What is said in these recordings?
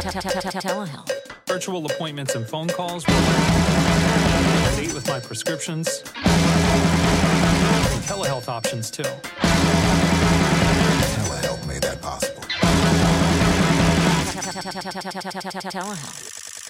Telehealth. Virtual appointments and phone calls. Date with my prescriptions. And telehealth options too. Telehealth made that possible. Telehealth.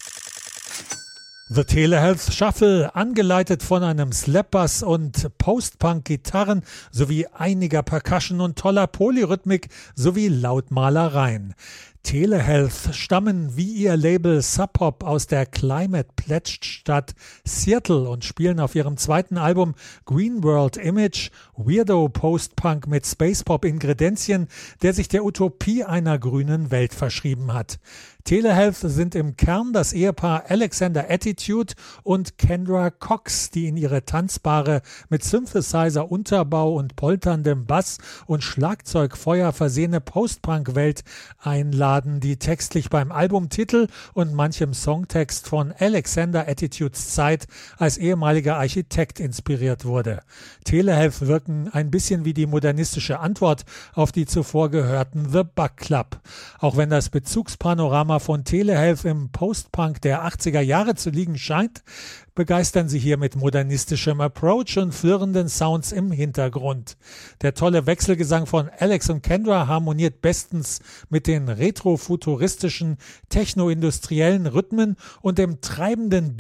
The Telehealth Shuffle, angeleitet von einem Slap-Bass und Post-Punk-Gitarren sowie einiger Percussion und toller Polyrhythmik sowie Lautmalereien. Telehealth stammen wie ihr Label Sub Pop aus der Climate-Pledged-Stadt Seattle und spielen auf ihrem zweiten Album Green World Image Weirdo Post-Punk mit Space-Pop-Ingredienzien, der sich der Utopie einer grünen Welt verschrieben hat. Telehealth sind im Kern das Ehepaar Alexander Attitude und Kendra Cox, die in ihre tanzbare, mit Synthesizer-Unterbau und polterndem Bass und Schlagzeugfeuer versehene Post-Punk-Welt einladen, die textlich beim Albumtitel und manchem Songtext von Alexander Attitudes Zeit als ehemaliger Architekt inspiriert wurde. Telehealth wirken ein bisschen wie die modernistische Antwort auf die zuvor gehörten The Bug Club. Auch wenn das Bezugspanorama von Telehealth im Post-Punk der 80er Jahre zu liegen scheint, begeistern sie hier mit modernistischem Approach und flirrenden Sounds im Hintergrund. Der tolle Wechselgesang von Alex und Kendra harmoniert bestens mit den retrofuturistischen, technoindustriellen Rhythmen und dem treibenden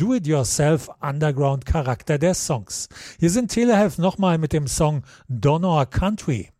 Do-it-yourself-Underground-Charakter der Songs. Hier sind Telehealth nochmal mit dem Song Donor Country.